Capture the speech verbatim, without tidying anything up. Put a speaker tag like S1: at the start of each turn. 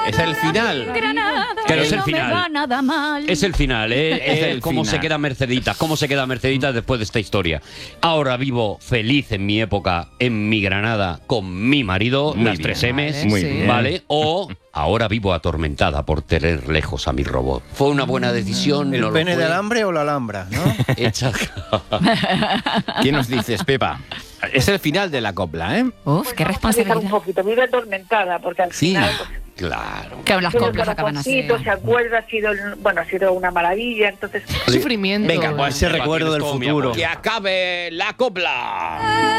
S1: Es el final.
S2: Granada,
S3: Claro, es el
S2: no me
S3: final.
S2: va nada mal.
S3: Es el final, ¿eh?
S1: Es
S3: Eh,
S1: el
S3: cómo
S1: final.
S3: se queda Mercedita, cómo se queda Mercedita después de esta historia. Ahora vivo feliz en mi época, en mi Granada, con mi marido,
S1: Muy
S3: las
S1: bien.
S3: tres M's,
S2: Vale,
S1: Muy
S2: sí.
S1: bien.
S3: ¿vale? O ahora vivo atormentada por tener lejos a mi robot. ¿Fue una buena decisión?
S4: ¿El
S3: ¿No lo
S4: pene
S3: fue?
S4: de alambre o la alhambra, no?
S3: Hecha-
S1: ¿Qué nos dices, Pepa? Es el final de la copla, ¿eh?
S2: Uf, qué
S5: Un
S2: responsabilidad.
S5: poquito, vive atormentada, porque al
S1: Sí.
S5: final... Pues,
S3: Claro.
S2: Que las
S5: tiene
S2: coplas
S5: un
S2: acaban así.
S5: corazoncito, se acuerda, ha sido, bueno, ha sido una maravilla, entonces...
S6: Sufrimiento.
S4: Venga, pues ese
S3: Pepa,
S4: recuerdo
S3: tienes
S4: del
S3: todo mi
S4: futuro.
S3: apoyo.
S1: Que acabe la copla.